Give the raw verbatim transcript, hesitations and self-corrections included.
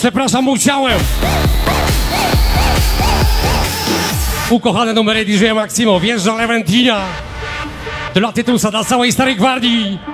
Przepraszam, musiałem. Ukochane numery D J Maximo, wjeżdża Leventina. Dla Tytusa, dla całej Starej Gwardii.